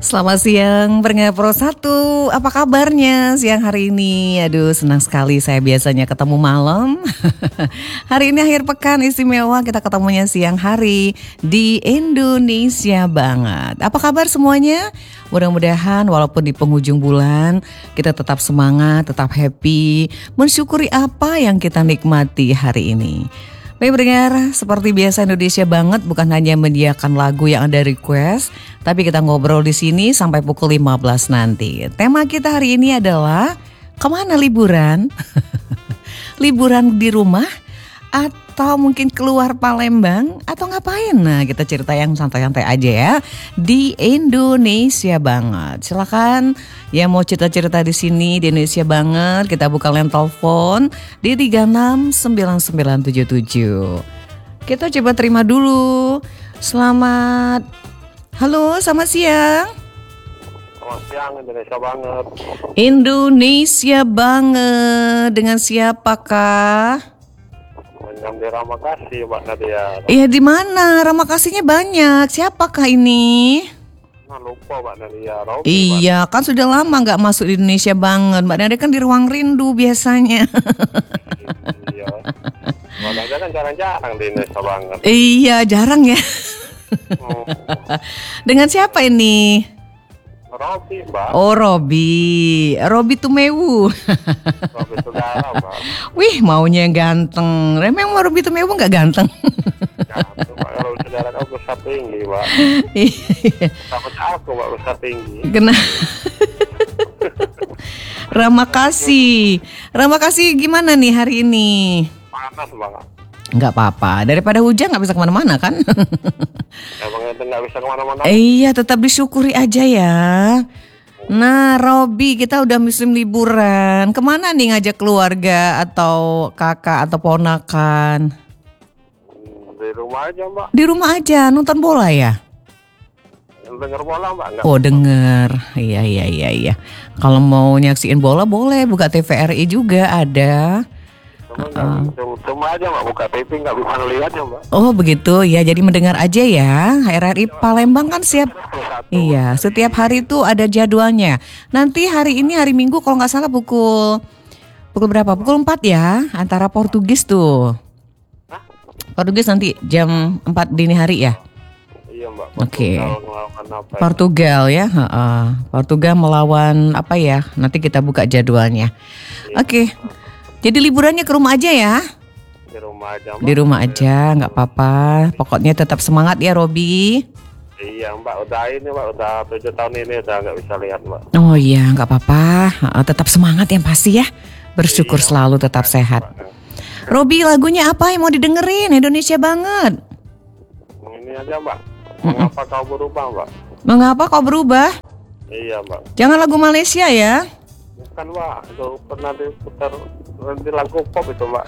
Selamat siang, pendengar Pro 1. Apa kabarnya siang hari ini? Aduh, senang sekali saya biasanya ketemu malam. Hari ini akhir pekan istimewa, kita ketemunya siang hari di Indonesia banget. Apa kabar semuanya? Mudah-mudahan walaupun di penghujung bulan kita tetap semangat, tetap happy, mensyukuri apa yang kita nikmati hari ini. Baik pendengar, seperti biasa Indonesia banget bukan hanya menyediakan lagu yang Anda request, tapi kita ngobrol di sini sampai pukul 15 nanti. Tema kita hari ini adalah kemana liburan? Liburan di rumah atau mungkin keluar Palembang atau ngapain? Nah, kita cerita yang santai-santai aja ya di Indonesia banget. Silakan ya mau cerita-cerita di sini di Indonesia banget, kita buka line telepon di 369977. Kita coba terima dulu. Halo, selamat siang. Selamat siang, Indonesia banget. Indonesia banget. Dengan siapakah? Menyam di Ramakasih, Mbak Nadia. Iya, di mana? Ramakasihnya banyak. Siapakah ini? Lupa Mbak Nadia. Robi, Iya, kan sudah lama nggak masuk di Indonesia banget. Mbak Nadia kan di ruang rindu biasanya. Iya. Mbak Nadia kan jarang-jarang di Indonesia banget. Iya, jarang ya. Dengan siapa ini? Robi, Mbak. Oh, Robi Tumewu. Robi saudara, Mbak. Wih, maunya yang ganteng. Memang Robi Tumewu nggak ganteng? Ganteng, Mbak. Kalau saudara aku besar tinggi, Mbak. Iya. Sama aku, Mbak, besar tinggi. Ramakasih gimana nih hari ini? Panas, Mbak. Nggak apa-apa, daripada hujan nggak bisa kemana-mana kan? Emang itu nggak bisa kemana-mana? Iya, tetap disyukuri aja ya. Nah, Robi, kita udah musim liburan. Kemana nih ngajak keluarga atau kakak atau ponakan? Di rumah aja, Mbak. Di rumah aja, nonton bola ya? Dengar bola, Mbak? Enggak. Oh, denger. Iya. Kalau mau nyaksiin bola boleh, buka TVRI juga ada. Cuma aja Mbak, buka TV nggak bisa ngeliat ya Mbak. Oh begitu ya, jadi mendengar aja ya. RRI Palembang kan Iya, setiap hari itu ada jadwalnya. Nanti hari ini hari Minggu kalau nggak salah pukul berapa? Pukul 4 ya, antara Portugis tuh. Portugis nanti jam 4 dini hari ya. Iya Mbak. Oke. Portugal ya, Portugal melawan apa ya? Nanti kita buka jadwalnya. Oke. Jadi liburannya ke rumah aja ya? Di rumah aja Mbak. Di rumah aja, nggak apa-apa. Pokoknya tetap semangat ya Robi. Iya Mbak, udah 7 tahun ini udah nggak bisa lihat Mbak. Oh iya, nggak apa-apa. Tetap semangat yang pasti ya. Bersyukur selalu tetap sehat. Robi, lagunya apa yang mau didengerin? Indonesia banget. Ini aja Mbak. Mengapa kau berubah Mbak? Mengapa kau berubah? Iya Mbak. Jangan lagu Malaysia ya. Bukan Mbak, itu pernah diputar di lagu pop itu Mbak.